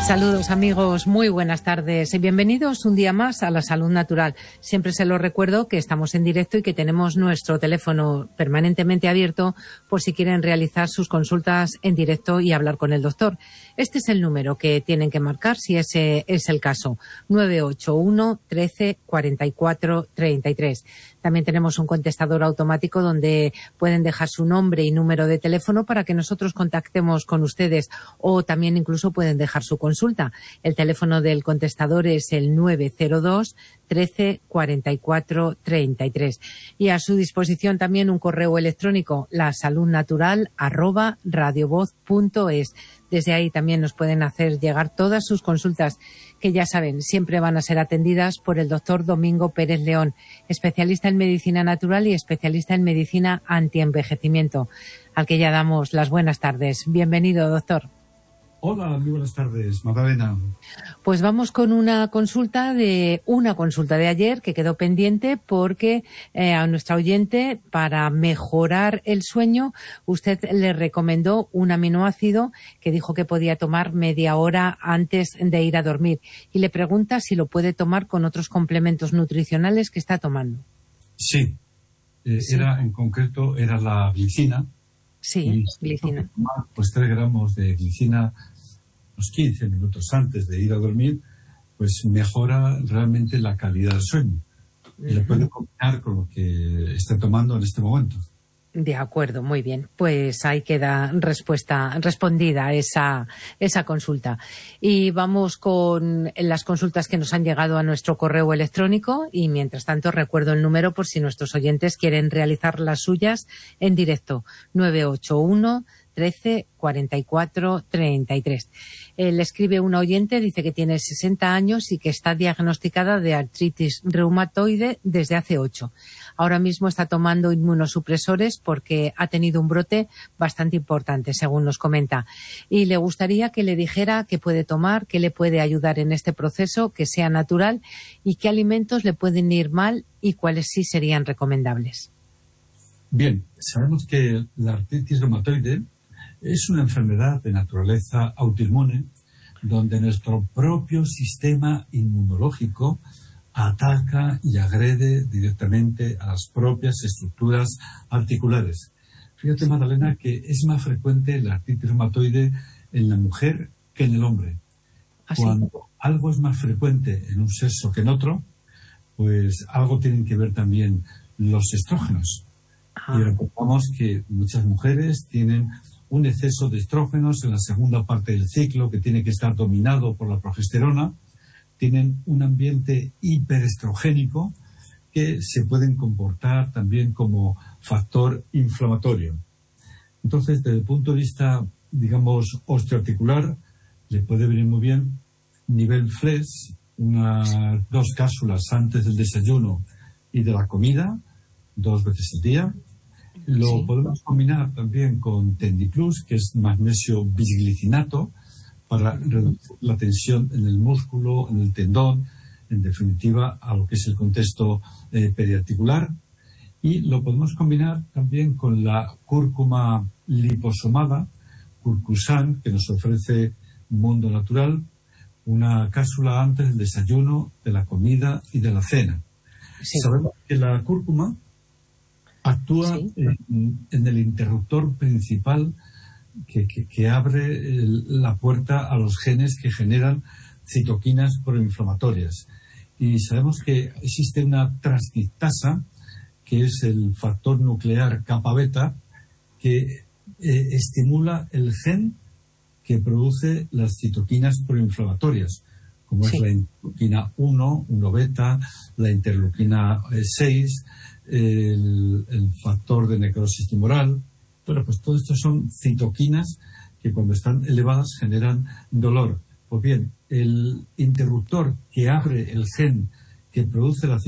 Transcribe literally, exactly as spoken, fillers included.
Saludos amigos, muy buenas tardes y bienvenidos un día más a La Salud Natural. Siempre se lo recuerdo que estamos en directo y que tenemos nuestro teléfono permanentemente abierto por si quieren realizar sus consultas en directo y hablar con el doctor. Este es el número que tienen que marcar si ese es el caso, nueve ocho uno, trece, cuarenta y cuatro, treinta y tres. También tenemos un contestador automático donde pueden dejar su nombre y número de teléfono para que nosotros contactemos con ustedes, o también incluso pueden dejar su consulta. El teléfono del contestador es el nueve cero dos, trece, cuarenta y cuatro, treinta y tres. Y a su disposición también un correo electrónico, lasaludnatural arroba radiovoz punto es. Desde ahí también nos pueden hacer llegar todas sus consultas, que ya saben, siempre van a ser atendidas por el doctor Domingo Pérez León, especialista en medicina natural y especialista en medicina antienvejecimiento, al que ya damos las buenas tardes. Bienvenido, doctor. Hola, muy buenas tardes, Magdalena. Pues vamos con una consulta de una consulta de ayer que quedó pendiente porque eh, a nuestra oyente, para mejorar el sueño, usted le recomendó un aminoácido que dijo que podía tomar media hora antes de ir a dormir, y le pregunta si lo puede tomar con otros complementos nutricionales que está tomando. Sí, eh, sí. Era en concreto era la glicina. Sí, glicina. Tomar, pues tres gramos de glicina unos quince minutos antes de ir a dormir, pues mejora realmente la calidad del sueño. Uh-huh. Y lo puede combinar con lo que esté tomando en este momento. De acuerdo, muy bien. Pues ahí queda respuesta respondida esa esa consulta. Y vamos con las consultas que nos han llegado a nuestro correo electrónico, y mientras tanto recuerdo el número por si nuestros oyentes quieren realizar las suyas en directo, nueve ocho uno, trece, cuarenta y cuatro, treinta y tres. Eh, le escribe una oyente, dice que tiene sesenta años y que está diagnosticada de artritis reumatoide desde hace ocho. Ahora mismo está tomando inmunosupresores porque ha tenido un brote bastante importante, según nos comenta. Y le gustaría que le dijera qué puede tomar, qué le puede ayudar en este proceso, que sea natural, y qué alimentos le pueden ir mal y cuáles sí serían recomendables. Bien, sabemos que la artritis reumatoide es una enfermedad de naturaleza autoinmune donde nuestro propio sistema inmunológico ataca y agrede directamente a las propias estructuras articulares. Fíjate, Magdalena, que es más frecuente la artritis reumatoide en la mujer que en el hombre. ¿Ah, sí? Cuando algo es más frecuente en un sexo que en otro, pues algo tienen que ver también los estrógenos. Ajá. Y recordamos que muchas mujeres tienen un exceso de estrógenos en la segunda parte del ciclo que tiene que estar dominado por la progesterona. Tienen un ambiente hiperestrogénico que se pueden comportar también como factor inflamatorio. Entonces, desde el punto de vista, digamos, osteoarticular, le puede venir muy bien nivel F L E S, unas dos cápsulas antes del desayuno y de la comida, dos veces al día. Lo sí. podemos combinar también con Tendiplus, que es magnesio bisglicinato, para reducir la tensión en el músculo, en el tendón, en definitiva, a lo que es el contexto eh, periarticular. Y lo podemos combinar también con la cúrcuma liposomada, Curcusan, que nos ofrece Mundo Natural, una cápsula antes del desayuno, de la comida y de la cena. Sí. Sabemos que la cúrcuma actúa sí. en, en el interruptor principal que, que, que abre el, la puerta a los genes que generan citoquinas proinflamatorias. Y sabemos que existe una transcriptasa, que es el factor nuclear kappa beta, que eh, estimula el gen que produce las citoquinas proinflamatorias, como sí. es la interleuquina uno, uno beta, la interleuquina seis, el, el factor de necrosis tumoral. Bueno, pues todo esto son citoquinas que cuando están elevadas generan dolor. Pues bien, el interruptor que abre el gen que produce la